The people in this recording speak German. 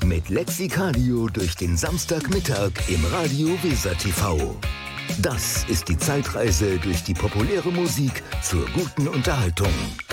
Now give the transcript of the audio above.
mit Lexikadio durch den Samstagmittag im Radio Weser TV. Das ist die Zeitreise durch die populäre Musik zur guten Unterhaltung.